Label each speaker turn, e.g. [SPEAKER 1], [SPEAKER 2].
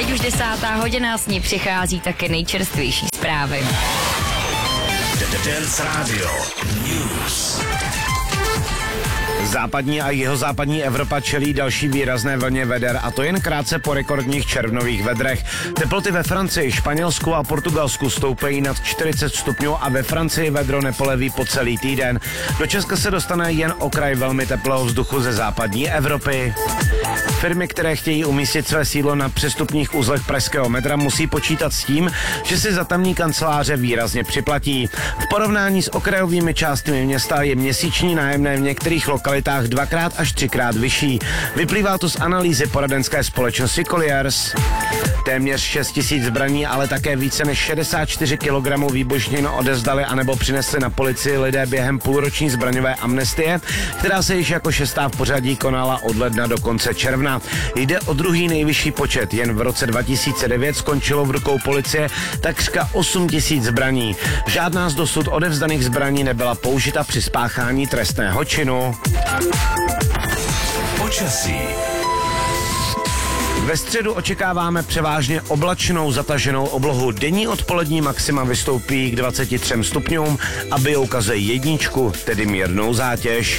[SPEAKER 1] teď už 10. hodina, s ní přichází také nejčerstvější zprávy.
[SPEAKER 2] Dance Radio News.
[SPEAKER 3] Západní a jihozápadní Evropa čelí další výrazné vlně veder, a to jen krátce po rekordních červnových vedrech. Teploty ve Francii, Španělsku a Portugalsku stoupají nad 40 stupňů a ve Francii vedro nepoleví po celý týden. Do Česka se dostane jen okraj velmi teplého vzduchu ze západní Evropy. Firmy, které chtějí umístit své sídlo na přestupních uzlech pražského metra, musí počítat s tím, že si za tamní kanceláře výrazně připlatí. V porovnání s okrajovými částmi města je měsíční nájemné v některých lokalitách 2x až 3x vyšší. Vyplývá to z analýzy poradenské společnosti Colliers. Téměř 6 000 zbraní, ale také více než 64 kg výbušnin odevzdali anebo přinesli na policii lidé během půlroční zbraňové amnestie, která se již jako 6. v pořadí konala od ledna do konce června. Jde o druhý nejvyšší počet, jen v roce 2009 skončilo v rukou policie takřka 8 000 zbraní. Žádná z dosud odevzdaných zbraní nebyla použita při spáchání trestného činu.
[SPEAKER 2] Počasí.
[SPEAKER 3] Ve středu očekáváme převážně oblačnou zataženou oblohu. Denní odpolední maxima vystoupí k 23 stupňům a ukazuje jedničku, tedy mírnou zátěž.